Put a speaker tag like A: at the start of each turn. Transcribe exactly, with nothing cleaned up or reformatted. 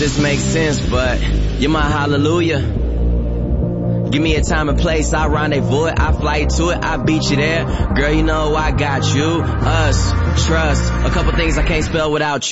A: this makes sense, but you're my hallelujah. Give me a time and place, I rendezvous it, I fly to it, I beat you there. Girl, you know I got you, us, trust, a couple things I can't spell without you.